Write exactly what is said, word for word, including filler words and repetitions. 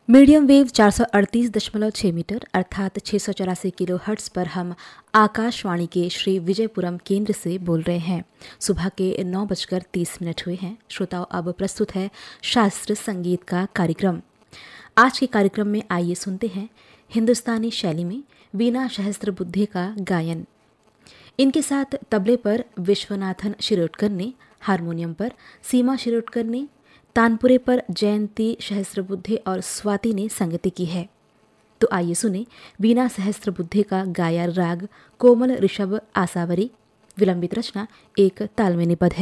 Medium wave चार सौ अड़तीस दशमलव छः मीटर अर्थात छः सौ चौरासी किलो हर्ट्स पर हम आकाशवाणी के श्री विजयपुरम केंद्र से बोल रहे हैं। सुबह के नौ बजकर तीस मिनट हुए हैं। श्रोताओं, अब प्रस्तुत है शास्त्रीय संगीत का कार्यक्रम। आज के कार्यक्रम में आइए सुनते हैं हिंदुस्तानी शैली में वीणा सहस्त्रबुद्धे का गायन। इनके साथ तबले पर विश्वनाथन शिरोडकर ने, हारमोनियम पर सीमा शिरोडकर ने, तानपुरे पर जयंती सहस्त्रबुद्धे और स्वाति ने संगति की है। तो आइए सुने वीणा सहस्त्रबुद्धे का गाया राग कोमल ऋषभ आसावरी। विलंबित रचना एक ताल में निबद्ध है।